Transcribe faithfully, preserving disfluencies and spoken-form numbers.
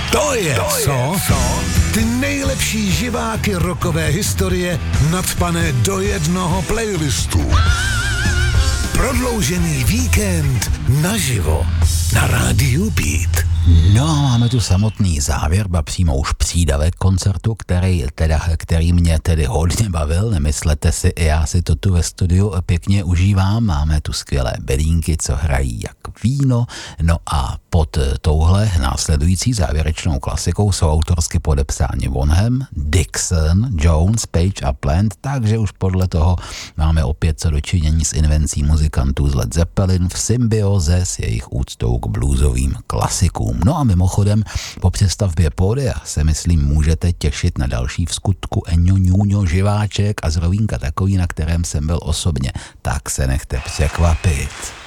To je, to co? je co? Ty nejlepší živáky rockové historie nacpané do jednoho playlistu. Prodloužený víkend naživo na rádiu Beat. No, máme tu samotný závěr, ba přímo už přídavek koncertu, který, teda, který mě tedy hodně bavil, nemyslete si, já si to tu ve studiu pěkně užívám, máme tu skvělé bedínky, co hrají jak víno, no a pod touhle následující závěrečnou klasikou jsou autorsky podepsáni Bonham, Dixon, Jones, Page a Plant, takže už podle toho máme opět co dočinění s invencí muzikantů z Led Zeppelin v symbioze s jejich úctou k bluesovým klasikům. No a mimochodem, po přestavbě pódia se myslím můžete těšit na další vskutku Eňo Ňuňo Živáček a zrovínka takový, na kterém jsem byl osobně. Tak se nechte překvapit.